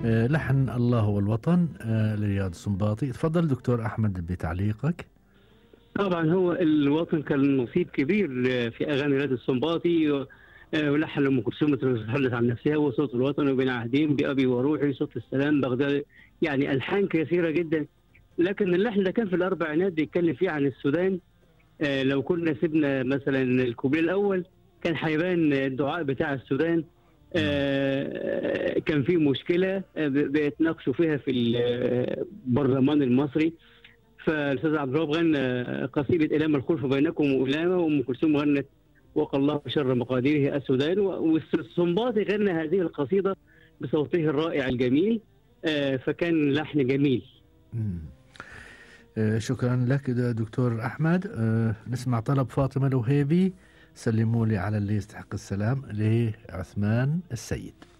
لحن الله والوطن لرياض السنباطي. تفضل دكتور أحمد بتعليقك. طبعا هو الوطن كان نصيب كبير في اغاني رياض السنباطي، ولحن لام كلثوم تتحدث عن نفسها وصوت الوطن وبين عهدين بابي وروحي، صوت السلام بغداد، يعني الحان كثيره جدا. لكن اللحن ده كان في الاربعينات بيتكلم فيه عن السودان. لو كنا سيبنا مثلا الكوبليه الاول كان هيبان الدعاء بتاع السودان. كان في مشكله بيتناقشوا فيها في البرلمان المصري، فالاستاذ عبد الوهاب غنى قصيده الام الخلف بينكم والامه، وام كلثوم غنت وقى الله شر مقاديره السودان، والسنباطي غنى هذه القصيده بصوته الرائع الجميل. فكان لحن جميل. شكرا لك دكتور أحمد. نسمع طلب فاطمة الوهيبي، سلموا لي على اللي يستحق السلام لعثمان السيد.